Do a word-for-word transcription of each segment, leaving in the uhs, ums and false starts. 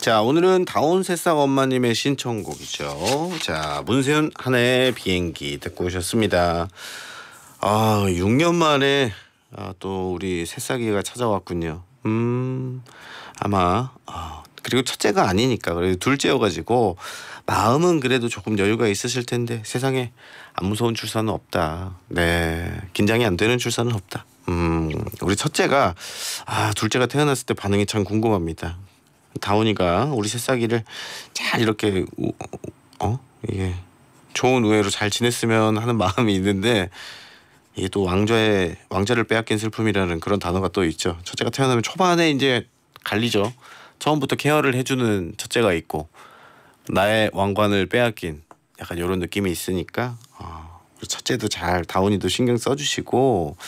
자, 오늘은 다운 새싹 엄마님의 신청곡이죠. 자, 문세윤 한해의 비행기 듣고 오셨습니다. 아, 육 년 만에 아, 또 우리 새싹이가 찾아왔군요. 음, 아마 아, 그리고 첫째가 아니니까 그래도 둘째여가지고 마음은 그래도 조금 여유가 있으실 텐데 세상에 안 무서운 출산은 없다. 네, 긴장이 안 되는 출산은 없다. 음, 우리 첫째가 아 둘째가 태어났을 때 반응이 참 궁금합니다. 다운이가 우리 새싹이를 잘 이렇게 어 이게 좋은 우애로 잘 지냈으면 하는 마음이 있는데 이게 또 왕좌의 왕자를 빼앗긴 슬픔이라는 그런 단어가 또 있죠. 첫째가 태어나면 초반에 이제 갈리죠. 처음부터 케어를 해주는 첫째가 있고 나의 왕관을 빼앗긴 약간 이런 느낌이 있으니까 어, 우리 첫째도 잘 다운이도 신경 써주시고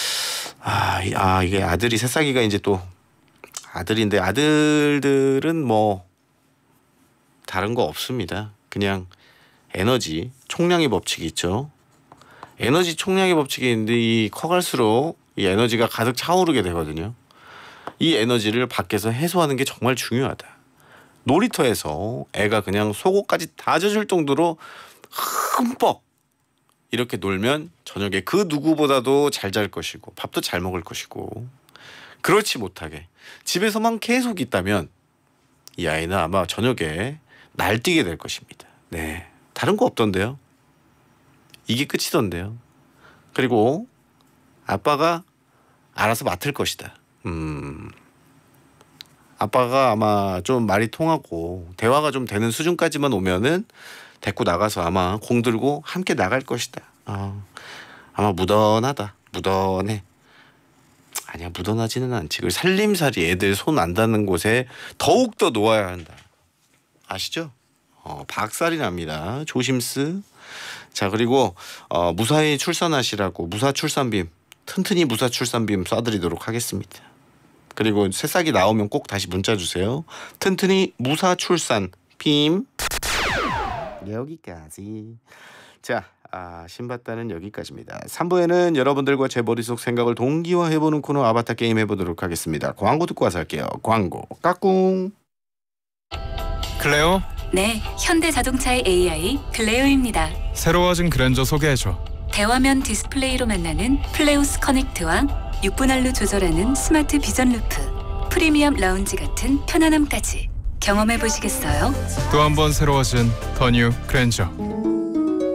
아, 아 이게 아들이 새싹이가 이제 또 아들인데 아들들은 뭐 다른 거 없습니다. 그냥 에너지 총량의 법칙이 있죠. 에너지 총량의 법칙이 있는데 이 커갈수록 이 에너지가 가득 차오르게 되거든요. 이 에너지를 밖에서 해소하는 게 정말 중요하다. 놀이터에서 애가 그냥 속옷까지 다 젖을 정도로 흠뻑 이렇게 놀면 저녁에 그 누구보다도 잘 잘 것이고 밥도 잘 먹을 것이고 그렇지 못하게 집에서만 계속 있다면 이 아이는 아마 저녁에 날뛰게 될 것입니다. 네, 다른 거 없던데요. 이게 끝이던데요. 그리고 아빠가 알아서 맡을 것이다. 음, 아빠가 아마 좀 말이 통하고 대화가 좀 되는 수준까지만 오면은 데리고 나가서 아마 공 들고 함께 나갈 것이다. 어, 아마 무던하다. 무던해. 아니야, 무던하지는 않지. 그 살림살이 애들 손 안 닿는 곳에 더욱더 놓아야 한다. 아시죠? 어, 박살이 납니다. 조심스. 자, 그리고 어, 무사히 출산하시라고 무사 출산빔 튼튼히 무사 출산빔 쏴드리도록 하겠습니다. 그리고 새싹이 나오면 꼭 다시 문자 주세요. 튼튼히 무사 출산 빔. 여기까지. 자, 아, 신봤다는 여기까지입니다. 삼 부에는 여러분들과 제 머릿속 생각을 동기화해보는 코너 아바타 게임 해보도록 하겠습니다. 광고 듣고 와서 할게요. 광고 까꿍. 클레오? 네, 현대자동차의 에이아이 클레오입니다. 새로워진 그랜저 소개해줘. 대화면 디스플레이로 만나는 플레오스 커넥트와 육 분할로 조절하는 스마트 비전 루프, 프리미엄 라운지 같은 편안함까지 경험해 보시겠어요? 또 한 번 새로워진 더 뉴 그랜저.